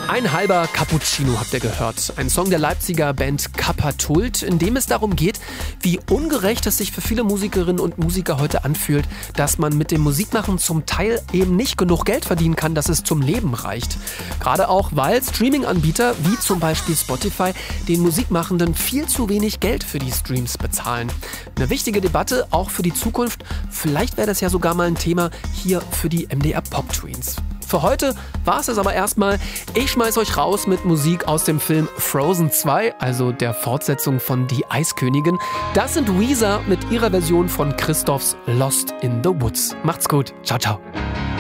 Ein halber Cappuccino habt ihr gehört. Ein Song der Leipziger Band Kappa-Kult, in dem es darum geht, wie ungerecht es sich für viele Musikerinnen und Musiker heute anfühlt, dass man mit dem Musikmachen zum Teil eben nicht genug Geld verdienen kann, dass es zum Leben reicht. Gerade auch, weil Streaming-Anbieter wie zum Beispiel Spotify den Musikmachenden viel zu wenig Geld für die Streams bezahlen. Eine wichtige Debatte auch für die Zukunft. Vielleicht wäre das ja sogar mal ein Thema hier für die MDR Pop Tweens. Für heute war es aber erstmal. Ich schmeiß euch raus mit Musik aus dem Film Frozen 2, also der Fortsetzung von Die Eiskönigin. Das sind Weezer mit ihrer Version von Christophs Lost in the Woods. Macht's gut. Ciao, ciao.